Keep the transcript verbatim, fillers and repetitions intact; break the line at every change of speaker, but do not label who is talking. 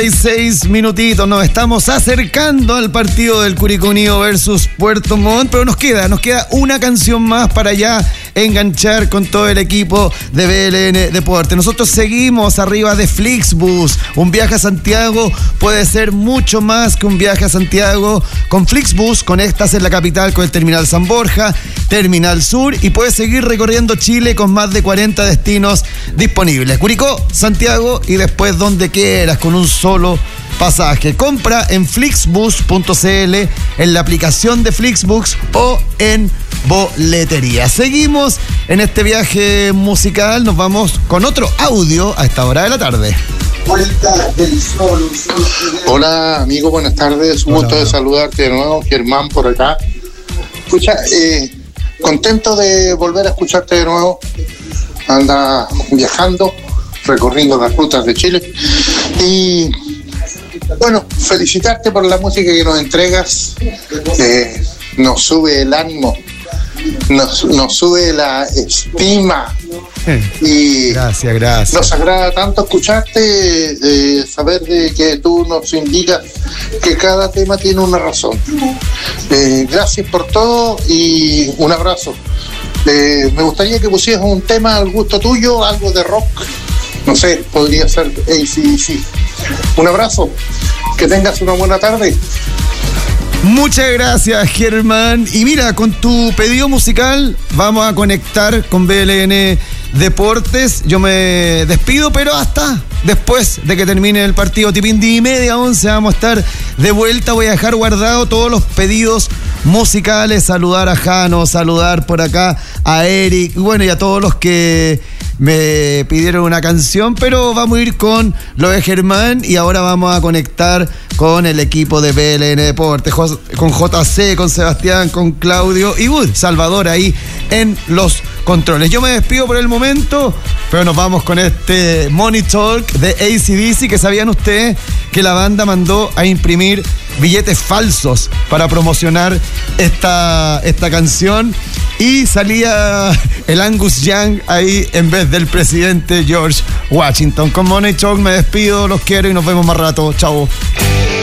Seis minutitos, nos estamos acercando al partido del Curicó Unido versus Puerto Montt, pero nos queda, nos queda una canción más para ya enganchar con todo el equipo de B L N Deportes. Nosotros seguimos arriba de Flixbus. Un viaje a Santiago puede ser mucho más que un viaje a Santiago. Con Flixbus conectas en la capital con el Terminal San Borja, Terminal Sur, y puedes seguir recorriendo Chile con más de cuarenta destinos disponibles. Curicó, Santiago y después donde quieras con un solo pasaje. Compra en flixbus punto c l, en la aplicación de Flixbus o en boletería. Seguimos en este viaje musical. Nos vamos con otro audio a esta hora de la tarde.
Hola amigo, buenas tardes. Un gusto de saludarte de nuevo, Germán por acá. Escucha, eh, contento de volver a escucharte de nuevo. Anda viajando, recorriendo las rutas de Chile. Y bueno, felicitarte por la música que nos entregas. Eh, nos sube el ánimo, nos, nos sube la estima. Y
gracias, gracias.
Nos agrada tanto escucharte, eh, saber de que tú nos indicas que cada tema tiene una razón. Eh, gracias por todo y un abrazo. Eh, me gustaría que pusieras un tema al gusto tuyo, algo de rock. No sé, podría ser A C D C. Un abrazo, que tengas una buena tarde.
Muchas gracias, Germán. Y mira, con tu pedido musical vamos a conectar con B L N Deportes. Yo me despido, pero hasta después de que termine el partido, tipindi y media, once, vamos a estar de vuelta. Voy a dejar guardado todos los pedidos musicales, saludar a Jano, saludar por acá a Eric, bueno, y a todos los que me pidieron una canción, pero vamos a ir con lo de Germán y ahora vamos a conectar con el equipo de B L N Deportes, con J C, con Sebastián, con Claudio y uh, Salvador ahí en los controles. Yo me despido por el momento, pero nos vamos con este Money Talk de A C D C, que sabían ustedes que la banda mandó a imprimir billetes falsos para promocionar esta, esta canción y salía el Angus Young ahí en vez del presidente George Washington. Con Money Talk me despido, los quiero y nos vemos más rato. Chao.